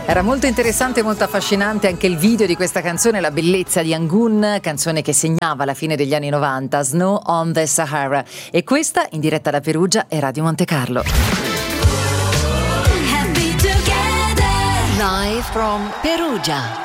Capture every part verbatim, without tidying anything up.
Era molto interessante e molto affascinante anche il video di questa canzone, La bellezza di Angun, canzone che segnava la fine degli anni novanta, Snow on the Sahara. E questa, in diretta da Perugia, è Radio Monte Carlo. Happy together. Live from Perugia.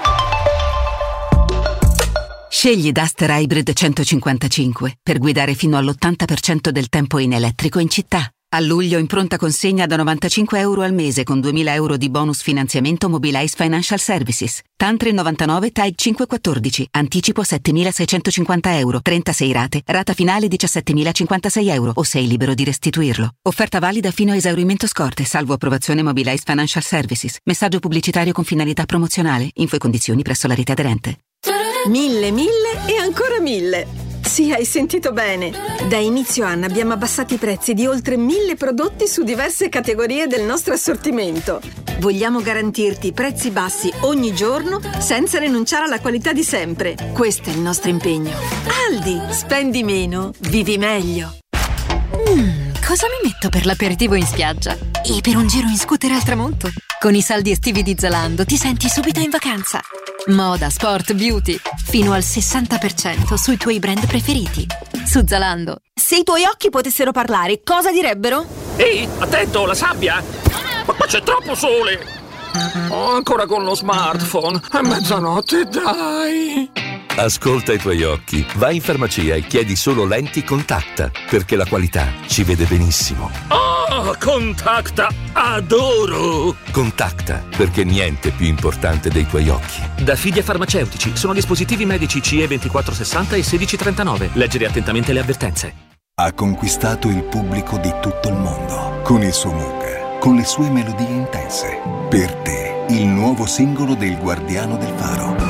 Scegli Duster Hybrid centocinquantacinque per guidare fino all'ottanta per cento del tempo in elettrico in città. A luglio in pronta consegna da novantacinque euro al mese con duemila euro di bonus finanziamento Mobilize Financial Services. Tantri novantanove T A I cinquecentoquattordici. Anticipo settemilaseicentocinquanta euro. trentasei rate. Rata finale diciassettemilacinquantasei euro o sei libero di restituirlo. Offerta valida fino a esaurimento scorte, salvo approvazione Mobilize Financial Services. Messaggio pubblicitario con finalità promozionale. Info e condizioni presso la rete aderente. Mille, mille e ancora mille. Sì, hai sentito bene. Da inizio anno abbiamo abbassato i prezzi di oltre mille prodotti su diverse categorie del nostro assortimento. Vogliamo garantirti prezzi bassi ogni giorno senza rinunciare alla qualità di sempre. Questo è il nostro impegno. Aldi, spendi meno, vivi meglio. Mm, cosa mi metto per l'aperitivo in spiaggia? E per un giro in scooter al tramonto? Con i saldi estivi di Zalando ti senti subito in vacanza. Moda, sport, beauty, fino al sessanta per cento sui tuoi brand preferiti. Su Zalando. Se i tuoi occhi potessero parlare, cosa direbbero? Ehi, attento, la sabbia! Ma qua c'è troppo sole! Oh, ancora con lo smartphone. È mezzanotte, dai! Ascolta i tuoi occhi. Vai in farmacia e chiedi solo lenti Contacta, perché la qualità ci vede benissimo. Oh, Contacta! Adoro! Contacta, perché niente è più importante dei tuoi occhi. Da Fidia Farmaceutici sono dispositivi medici C E ventiquattro sessanta e sedici trentanove. Leggere attentamente le avvertenze. Ha conquistato il pubblico di tutto il mondo con il suo mood, con le sue melodie intense. Per te, il nuovo singolo del Guardiano del Faro.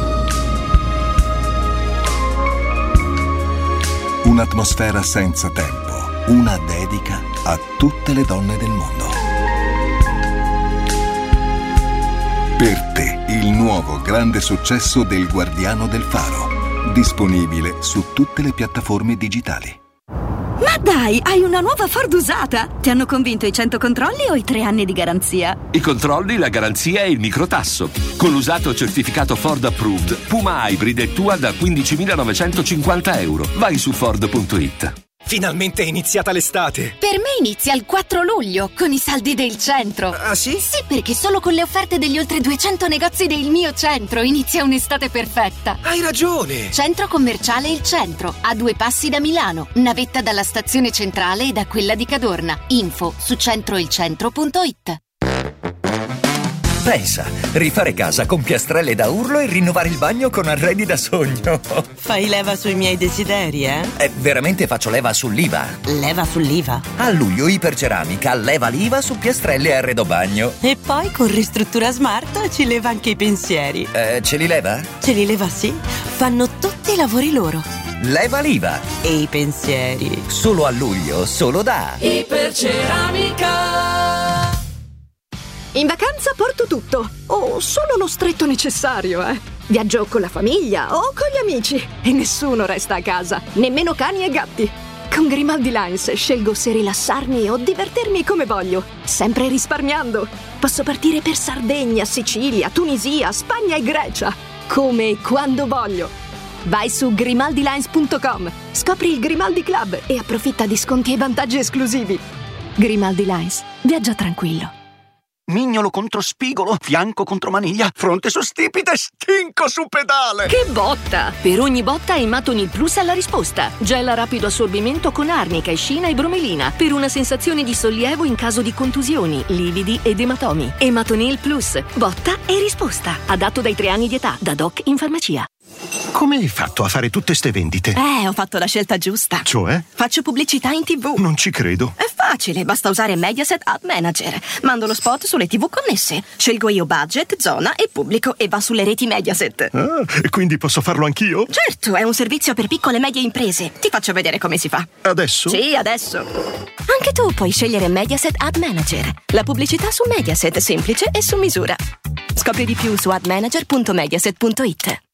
Un'atmosfera senza tempo, una dedica a tutte le donne del mondo. Per te, il nuovo grande successo del Guardiano del Faro, disponibile su tutte le piattaforme digitali. Ma dai, hai una nuova Ford usata! Ti hanno convinto i cento controlli o i tre anni di garanzia? I controlli, la garanzia e il microtasso. Con l'usato certificato Ford Approved, Puma Hybrid è tua da quindicimilanovantocinquanta euro. Vai su Ford punto it. Finalmente è iniziata l'estate! Per me inizia il quattro luglio, con i saldi del centro. Ah sì? Sì, perché solo con le offerte degli oltre duecento negozi del mio centro inizia un'estate perfetta. Hai ragione! Centro commerciale Il Centro, a due passi da Milano, navetta dalla stazione centrale e da quella di Cadorna. Info su centroilcentro punto it. Pensa, rifare casa con piastrelle da urlo e rinnovare il bagno con arredi da sogno. Fai leva sui miei desideri, eh? Eh, veramente faccio leva sull'I V A. Leva sull'I V A? A luglio Iperceramica leva l'I V A su piastrelle e arredo bagno. E poi con Ristruttura Smart ci leva anche i pensieri. Eh, ce li leva? Ce li leva, sì. Fanno tutti i lavori loro. Leva l'I V A. E i pensieri. Solo a luglio, solo da Iperceramica. In vacanza porto tutto, o solo lo stretto necessario, eh. Viaggio con la famiglia o con gli amici e nessuno resta a casa, nemmeno cani e gatti. Con Grimaldi Lines scelgo se rilassarmi o divertirmi come voglio, sempre risparmiando. Posso partire per Sardegna, Sicilia, Tunisia, Spagna e Grecia, come e quando voglio. Vai su grimaldi lines punto com, scopri il Grimaldi Club e approfitta di sconti e vantaggi esclusivi. Grimaldi Lines, viaggia tranquillo. Mignolo contro spigolo, fianco contro maniglia, fronte su stipite, stinco su pedale. Che botta! Per ogni botta Ematonil Plus ha la risposta. Gel a rapido assorbimento con arnica, escina e bromelina per una sensazione di sollievo in caso di contusioni, lividi ed ematomi. Ematonil Plus, botta e risposta. Adatto dai tre anni di età, da doc in farmacia. Come hai fatto a fare tutte ste vendite? Eh, ho fatto la scelta giusta. Cioè? Faccio pubblicità in tivù. Non ci credo. È facile, basta usare Mediaset Ad Manager. Mando lo spot sulle tivù connesse. Scelgo io budget, zona e pubblico e va sulle reti Mediaset. Ah, e quindi posso farlo anch'io? Certo, è un servizio per piccole e medie imprese. Ti faccio vedere come si fa. Adesso? Sì, adesso. Anche tu puoi scegliere Mediaset Ad Manager. La pubblicità su Mediaset, semplice e su misura. Scopri di più su ad manager punto mediaset punto it.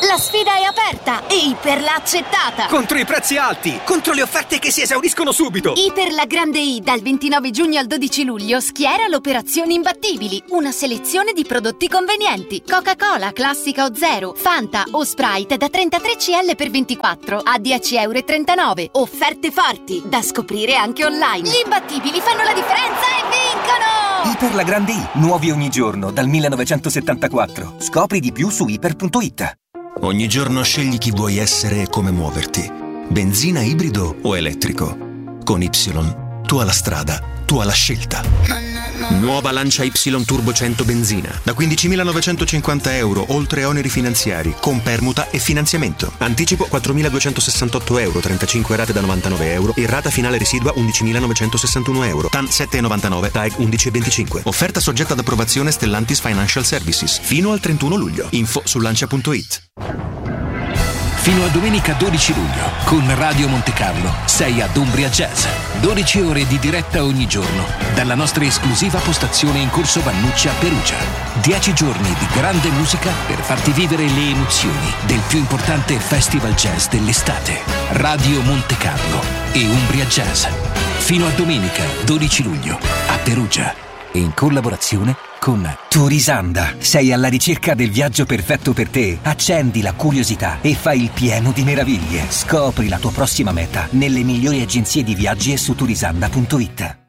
La sfida è aperta e Iper l'ha accettata. Contro i prezzi alti, contro le offerte che si esauriscono subito. Iper la Grande I, dal ventinove giugno al dodici luglio, schiera l'operazione Imbattibili. Una selezione di prodotti convenienti. Coca-Cola, classica o zero, Fanta o Sprite da trentatré centilitri per ventiquattro a dieci e trentanove euro. Offerte forti, da scoprire anche online. Gli imbattibili fanno la differenza e vincono! Iper la Grande I, nuovi ogni giorno, dal millenovecentosettantaquattro. Scopri di più su iper punto it. Ogni giorno scegli chi vuoi essere e come muoverti. Benzina, ibrido o elettrico. Con Y, tu hai la strada, tu hai la scelta. Nuova Lancia Y Turbo cento benzina, da quindicimilanovecentocinquanta euro, oltre oneri finanziari, con permuta e finanziamento. Anticipo quattromiladuecentosessantotto euro, trentacinque rate da novantanove euro e rata finale residua undicimilanovecentosessantuno euro. T A N sette virgola novantanove, T A E G undici virgola venticinque. Offerta soggetta ad approvazione Stellantis Financial Services, fino al trentuno luglio. Info su lancia punto it. Fino a domenica dodici luglio, con Radio Monte Carlo, sei ad Umbria Jazz. dodici ore di diretta ogni giorno, dalla nostra esclusiva postazione in Corso Vannucci a Perugia. dieci giorni di grande musica per farti vivere le emozioni del più importante festival jazz dell'estate. Radio Monte Carlo e Umbria Jazz. Fino a domenica dodici luglio, a Perugia. In collaborazione con Turisanda. Sei alla ricerca del viaggio perfetto per te? Accendi la curiosità e fai il pieno di meraviglie. Scopri la tua prossima meta nelle migliori agenzie di viaggi e su turisanda punto it.